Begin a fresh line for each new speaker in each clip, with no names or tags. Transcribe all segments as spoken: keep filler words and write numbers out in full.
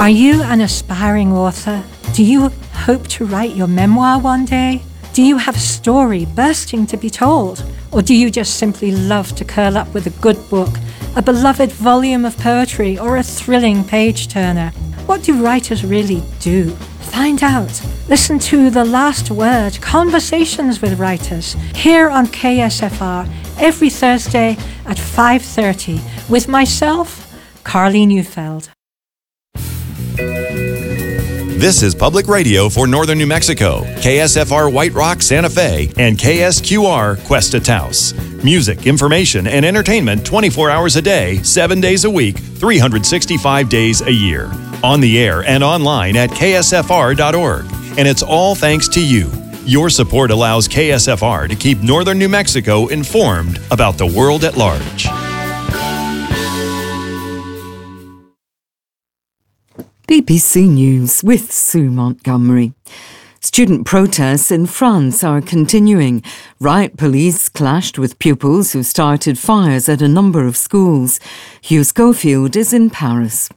Are you an aspiring author? Do you hope to write your memoir one day? Do you have a story bursting to be told? Or do you just simply love to curl up with a good book, a beloved volume of poetry, or a thrilling page-turner? What do writers really do? Find out. Listen to The Last Word, Conversations with Writers, here on K S F R every Thursday at five thirty with myself, Carly Neufeld.
This is Public Radio for Northern New Mexico, K S F R White Rock, Santa Fe, and K S Q R Cuesta Taos. Music, information, and entertainment twenty-four hours a day, seven days a week, three hundred sixty-five days a year. On the air and online at K S F R dot org. And it's all thanks to you. Your support allows K S F R to keep Northern New Mexico informed about the world at large.
B B C News with Sue Montgomery. Student protests in France are continuing. Riot police clashed with pupils who started fires at a number of schools. Hugh Schofield is in Paris.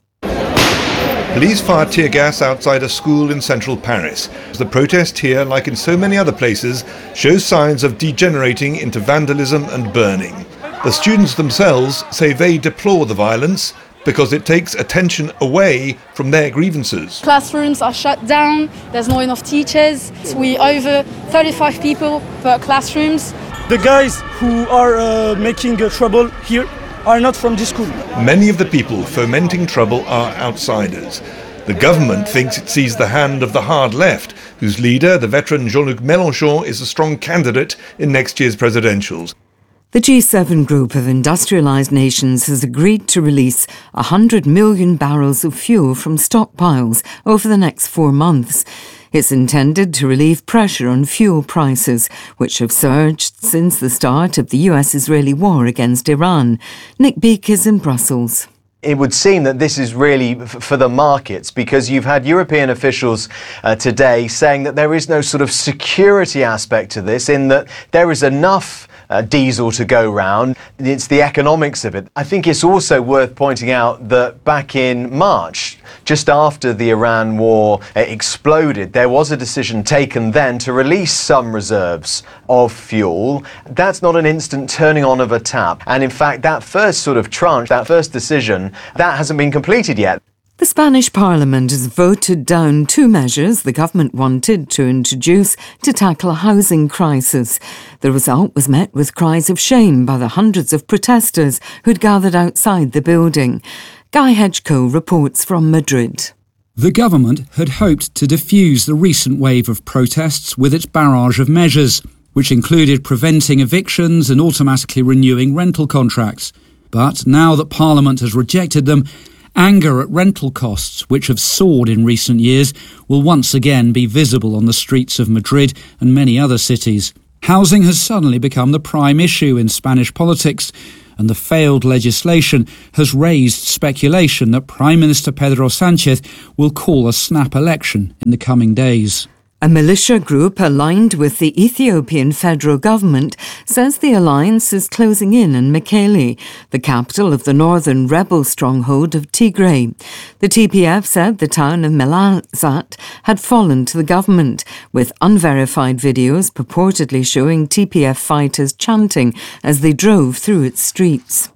Police fired tear gas outside a school in central Paris. The protest here, like in so many other places, shows signs of degenerating into vandalism and burning. The students themselves say they deplore the violence because it takes attention away from their grievances.
Classrooms are shut down, there's not enough teachers. We over thirty-five people per classrooms.
The guys who are uh, making uh, trouble here are not from this school.
Many of the people fomenting trouble are outsiders. The government thinks it sees the hand of the hard left, whose leader, the veteran Jean-Luc Mélenchon, is a strong candidate in next year's presidentials.
The G seven group of industrialised nations has agreed to release one hundred million barrels of fuel from stockpiles over the next four months. It's intended to relieve pressure on fuel prices, which have surged since the start of the U S-Israeli war against Iran. Nick Beak is in Brussels.
It would seem that this is really f- for the markets, because you've had European officials uh, today saying that there is no sort of security aspect to this, in that there is enough Uh, diesel to go round. It's the economics of it. I think it's also worth pointing out that back in March, just after the Iran war uh, exploded, there was a decision taken then to release some reserves of fuel. That's not an instant turning on of a tap. And in fact, that first sort of tranche, that first decision, that hasn't been completed yet.
The Spanish Parliament has voted down two measures the government wanted to introduce to tackle a housing crisis. The result was met with cries of shame by the hundreds of protesters who'd gathered outside the building. Guy Hedgecoe reports from Madrid.
The government had hoped to defuse the recent wave of protests with its barrage of measures, which included preventing evictions and automatically renewing rental contracts. But now that Parliament has rejected them, anger at rental costs, which have soared in recent years, will once again be visible on the streets of Madrid and many other cities. Housing has suddenly become the prime issue in Spanish politics, and the failed legislation has raised speculation that Prime Minister Pedro Sánchez will call a snap election in the coming days.
A militia group aligned with the Ethiopian federal government says the alliance is closing in on Mekelle, the capital of the northern rebel stronghold of Tigray. The T P F said the town of Melazat had fallen to the government, with unverified videos purportedly showing T P F fighters chanting as they drove through its streets.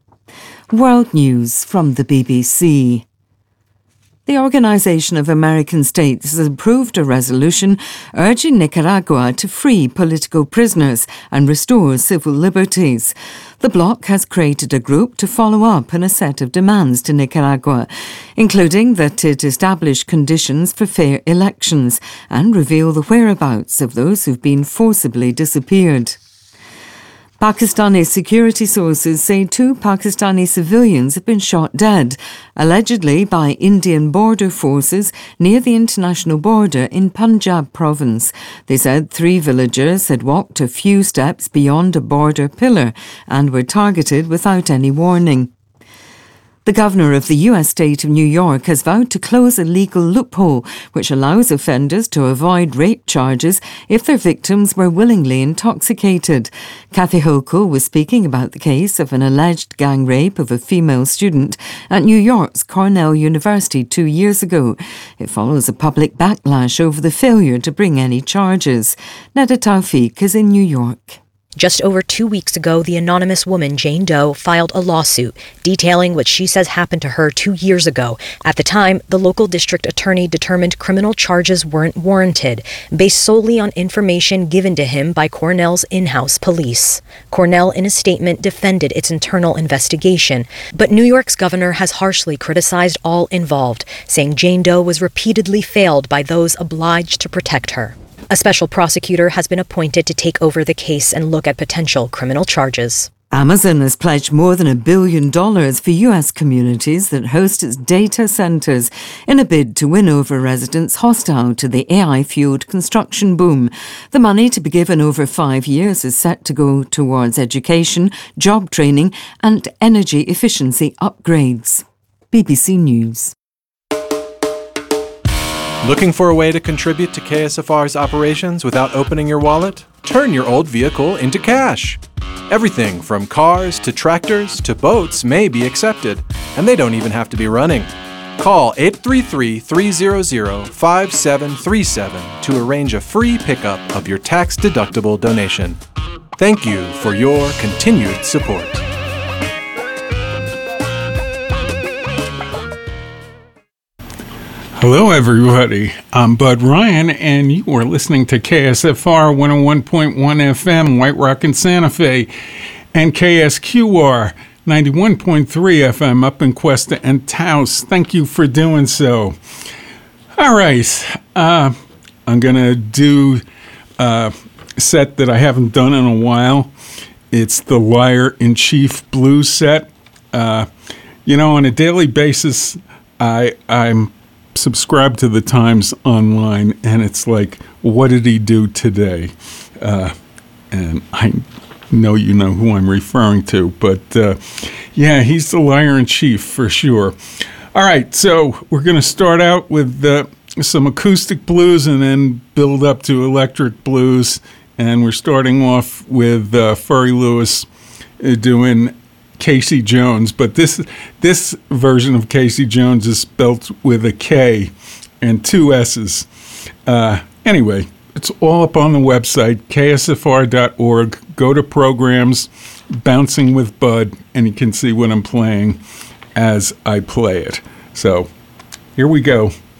World News from the B B C. The Organization of American States has approved a resolution urging Nicaragua to free political prisoners and restore civil liberties. The bloc has created a group to follow up on a set of demands to Nicaragua, including that it establish conditions for fair elections and reveal the whereabouts of those who've been forcibly disappeared. Pakistani security sources say two Pakistani civilians have been shot dead, allegedly by Indian border forces near the international border in Punjab province. They said three villagers had walked a few steps beyond a border pillar and were targeted without any warning. The governor of the U S state of New York has vowed to close a legal loophole which allows offenders to avoid rape charges if their victims were willingly intoxicated. Kathy Hochul was speaking about the case of an alleged gang rape of a female student at New York's Cornell University two years ago. It follows a public backlash over the failure to bring any charges. Neda Tawfiq is in New York.
Just over two weeks ago, the anonymous woman, Jane Doe, filed a lawsuit detailing what she says happened to her two years ago. At the time, the local district attorney determined criminal charges weren't warranted, based solely on information given to him by Cornell's in-house police. Cornell, in a statement, defended its internal investigation, but New York's governor has harshly criticized all involved, saying Jane Doe was repeatedly failed by those obliged to protect her. A special prosecutor has been appointed to take over the case and look at potential criminal charges.
Amazon has pledged more than a billion dollars for U S communities that host its data centers in a bid to win over residents hostile to the A I-fueled construction boom. The money, to be given over five years, is set to go towards education, job training and energy efficiency upgrades. B B C News.
Looking for a way to contribute to K S F R's operations without opening your wallet? Turn your old vehicle into cash. Everything from cars to tractors to boats may be accepted, and they don't even have to be running. Call eight three three, three hundred, five seven three seven to arrange a free pickup of your tax-deductible donation. Thank you for your continued support.
Hello, everybody. I'm Bud Ryan, and you are listening to K S F R one oh one point one F M, White Rock and Santa Fe, and K S Q R ninety-one point three F M up in Cuesta and Taos. Thank you for doing so. All right. Uh, I'm going to do a set that I haven't done in a while. It's the Liar in Chief blues set. Uh, you know, on a daily basis, I, I'm subscribe to the Times Online, and it's like, what did he do today? Uh, and I know you know who I'm referring to, but uh, yeah, he's the liar in chief for sure. All right, so we're going to start out with uh, some acoustic blues and then build up to electric blues, and we're starting off with uh, Furry Lewis uh, doing Casey Jones, but this this version of Casey Jones is spelt with a K and two S's. Uh, anyway, it's all up on the website, K S F R dot org. Go to programs, Bouncing with Bud, and you can see what I'm playing as I play it. So, here we go.